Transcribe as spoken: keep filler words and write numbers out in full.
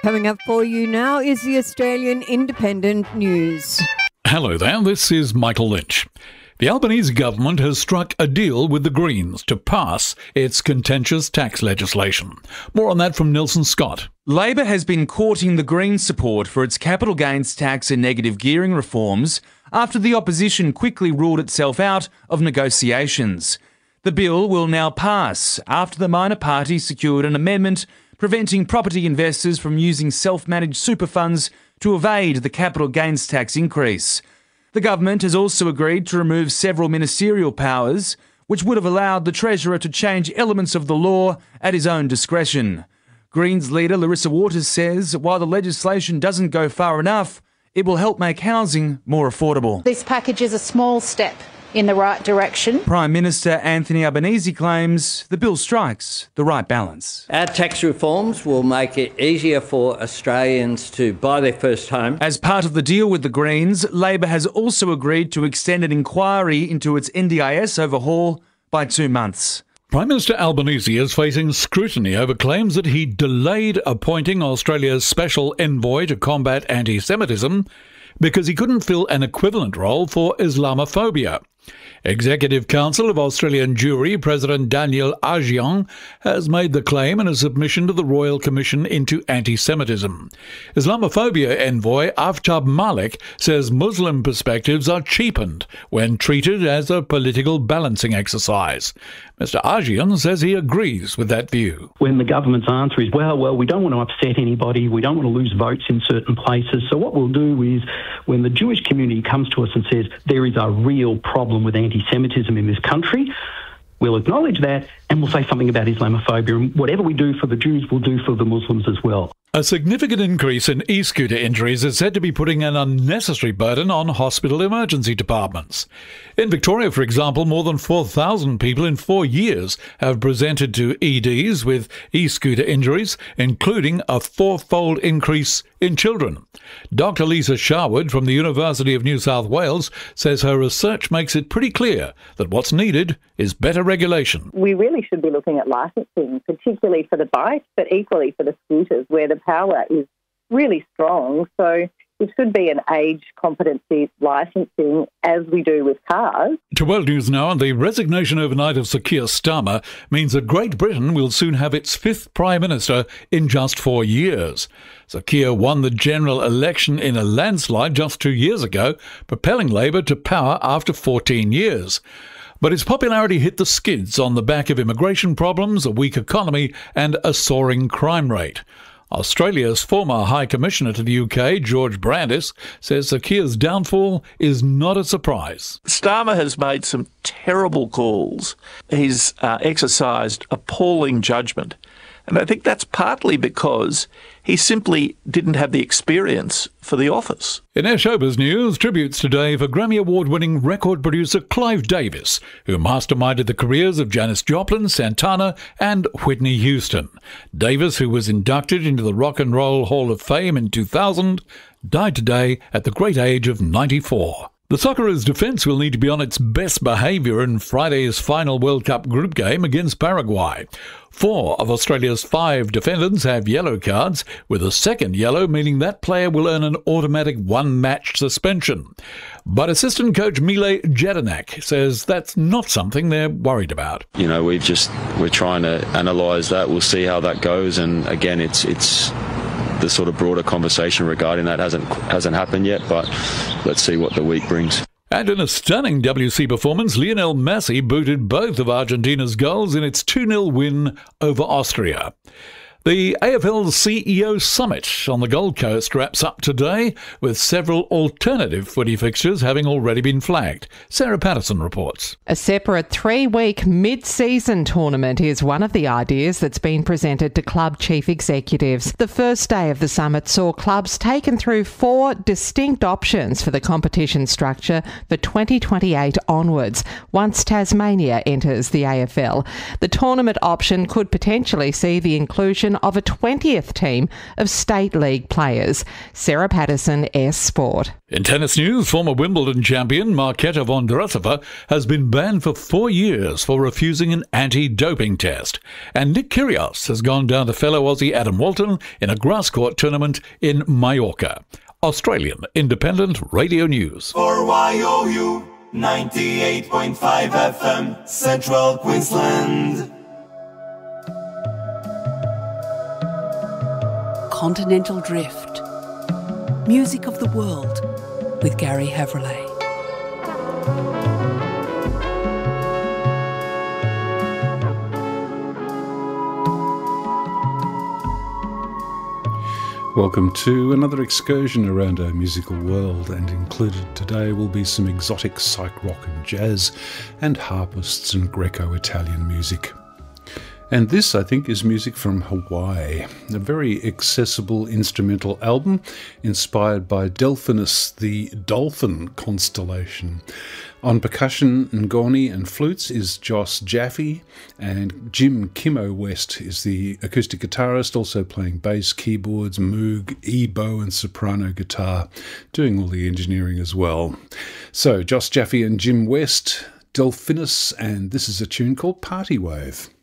Coming up for you now is the Australian Independent News. Hello there, this is Michael Lynch. The Albanese government has struck a deal with the Greens to pass its contentious tax legislation. More on that from Nelson Scott. Labor has been courting the Greens' support for its capital gains tax and negative gearing reforms after the opposition quickly ruled itself out of negotiations. The bill will now pass after the minor party secured an amendment preventing property investors from using self-managed super funds to evade the capital gains tax increase. The government has also agreed to remove several ministerial powers, which would have allowed the Treasurer to change elements of the law at his own discretion. Greens leader Larissa Waters says while the legislation doesn't go far enough, it will help make housing more affordable. This package is a small step in the right direction. Prime Minister Anthony Albanese claims the bill strikes the right balance. Our tax reforms will make it easier for Australians to buy their first home. As part of the deal with the Greens, Labor has also agreed to extend an inquiry into its N D I S overhaul by two months. Prime Minister Albanese is facing scrutiny over claims that he delayed appointing Australia's special envoy to combat anti-Semitism because he couldn't fill an equivalent role for Islamophobia. Executive Council of Australian Jewry President Daniel Ajian has made the claim in a submission to the Royal Commission into Anti-Semitism. Islamophobia envoy Aftab Malik says Muslim perspectives are cheapened when treated as a political balancing exercise. Mister Ajian says he agrees with that view. When the government's answer is, well, well, we don't want to upset anybody, we don't want to lose votes in certain places, so what we'll do is when the Jewish community comes to us and says there is a real problem with anti-Semitism in this country, we'll acknowledge that and we'll say something about Islamophobia. And whatever we do for the Jews, we'll do for the Muslims as well. A significant increase in e-scooter injuries is said to be putting an unnecessary burden on hospital emergency departments. In Victoria, for example, more than four thousand people in four years have presented to E Ds with e-scooter injuries, including a fourfold increase in children. Doctor Lisa Sharwood from the University of New South Wales says her research makes it pretty clear that what's needed is better regulation. We really should be looking at licensing, particularly for the bikes, but equally for the scooters, where the power is really strong. So it should be an age competency licensing as we do with cars. To World News Now, and the resignation overnight of Sir Keir Starmer means that Great Britain will soon have its fifth Prime Minister in just four years. Sir Keir won the general election in a landslide just two years ago, propelling Labour to power after fourteen years. But his popularity hit the skids on the back of immigration problems, a weak economy and a soaring crime rate. Australia's former High Commissioner to the U K, George Brandis, says Sir Keir's downfall is not a surprise. Starmer has made some terrible calls. He's uh, exercised appalling judgment. And I think that's partly because he simply didn't have the experience for the office. In our showbiz news, tributes today for Grammy Award-winning record producer Clive Davis, who masterminded the careers of Janis Joplin, Santana and Whitney Houston. Davis, who was inducted into the Rock and Roll Hall of Fame in two thousand, died today at the great age of ninety-four. The Socceroos' defence will need to be on its best behaviour in Friday's final World Cup group game against Paraguay. Four of Australia's five defenders have yellow cards, with a second yellow meaning that player will earn an automatic one-match suspension. But assistant coach Mile Jedinak says that's not something they're worried about. You know, we've just we're trying to analyse that. We'll see how that goes, and again, it's it's. the sort of broader conversation regarding that hasn't hasn't happened yet, but let's see what the week brings. And in a stunning W C performance, Lionel Messi booted both of Argentina's goals in its two nil win over Austria. The A F L C E O Summit on the Gold Coast wraps up today, with several alternative footy fixtures having already been flagged. Sarah Patterson reports. A separate three-week mid-season tournament is one of the ideas that's been presented to club chief executives. The first day of the summit saw clubs taken through four distinct options for the competition structure for twenty twenty-eight onwards, once Tasmania enters the A F L. The tournament option could potentially see the inclusion selection of a twentieth team of State League players. Sarah Patterson, S Sport. In tennis news, former Wimbledon champion Marketa Vondrousova has been banned for four years for refusing an anti-doping test. And Nick Kyrgios has gone down to fellow Aussie Adam Walton in a grass court tournament in Mallorca. Australian Independent Radio News. For Y O U ninety-eight point five F M, Central Queensland. Continental Drift. Music of the World with Gary Havrillay. Welcome to another excursion around our musical world, and included today will be some exotic psych rock and jazz and harpists and Greco-Italian music. And this, I think, is music from Hawaii, a very accessible instrumental album inspired by Delphinus, the dolphin constellation. On percussion, ngoni and flutes is Joss Jaffe, and Jim Kimmo West is the acoustic guitarist, also playing bass, keyboards, moog, e-bow and soprano guitar, doing all the engineering as well. So, Joss Jaffe and Jim West, Delphinus, and this is a tune called Party Wave.